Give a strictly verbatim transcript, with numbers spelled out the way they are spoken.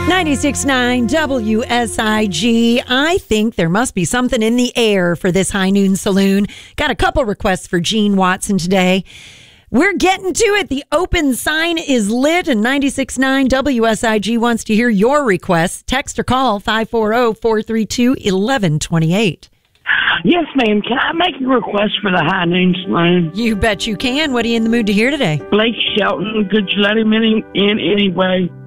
ninety-six point nine W S I G. I think there must be something in the air for this High Noon Saloon. Got a couple requests for Gene Watson today. We're getting to it. The open sign is lit, and ninety-six point nine W S I G wants to hear your requests. Text or call five four zero, four three two, one one two eight. Yes, ma'am. Can I make a request for the High Noon Saloon? You bet you can. What are you in the mood to hear today? Blake Shelton. Could you let him in, in anyway?